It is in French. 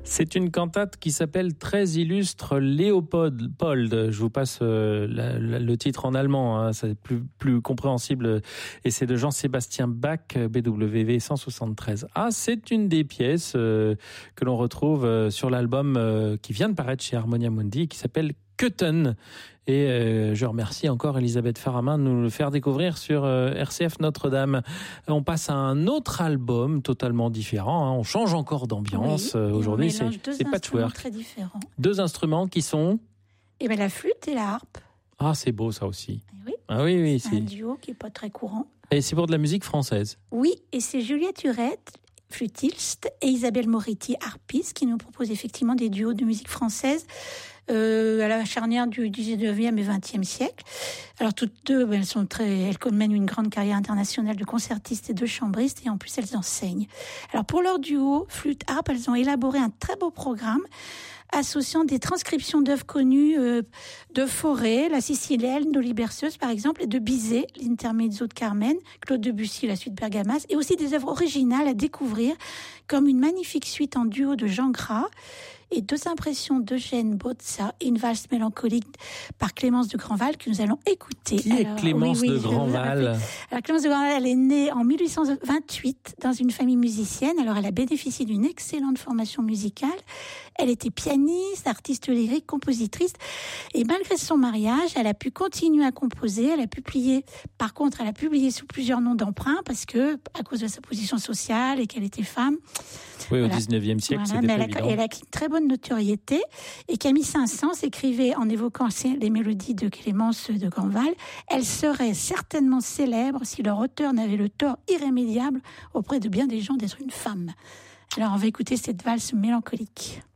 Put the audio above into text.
C'est une cantate qui s'appelle Très illustre Léopold. Je vous passe le titre en allemand, hein, c'est plus compréhensible. Et c'est de Jean-Sébastien Bach, BWV 173. C'est une des pièces que l'on retrouve sur l'album qui vient de paraître chez Harmonia Mundi, qui s'appelle Köthen. Et je remercie encore Elisabeth Faramin de nous le faire découvrir sur RCF Notre-Dame. On passe à un autre album totalement différent, hein. On change encore d'ambiance. Aujourd'hui, c'est Patchwork. Très différents. Deux instruments qui sont la flûte et la harpe. C'est beau ça aussi. Oui. Oui, c'est un duo qui n'est pas très courant. Et c'est pour de la musique française. Oui, et c'est Juliette Urette, flûtiste, et Isabelle Moretti, harpiste, qui nous proposent effectivement des duos de musique française à la charnière du 19e et 20e siècle. Alors toutes deux, elles mènent une grande carrière internationale de concertistes et de chambristes, et en plus elles enseignent. Alors pour leur duo flûte-harpe, elles ont élaboré un très beau programme associant des transcriptions d'œuvres connues de Fauré, la Sicilienne, d'Oli Berceuse par exemple, et de Bizet, l'Intermezzo de Carmen, Claude Debussy, la suite Bergamasque, et aussi des œuvres originales à découvrir, comme une magnifique suite en duo de Jean Gras, et deux impressions d'Eugène Bozza, une valse mélancolique par Clémence de Grandval que nous allons écouter. Qui est Clémence de Grandval ? Alors Clémence de Grandval, elle est née en 1828 dans une famille musicienne. Alors elle a bénéficié d'une excellente formation musicale. Elle était pianiste, artiste lyrique, compositrice. Et malgré son mariage, elle a pu continuer à composer. Elle a publié sous plusieurs noms d'emprunt parce que, à cause de sa position sociale et qu'elle était femme. Oui, au 19e siècle, c'était pas évident. Elle a une très bonne notoriété, et Camille Saint-Saëns écrivait en évoquant les mélodies de Clémence de Grandval: elle serait certainement célèbre si leur auteur n'avait le tort irrémédiable auprès de bien des gens d'être une femme. Alors on va écouter cette valse mélancolique.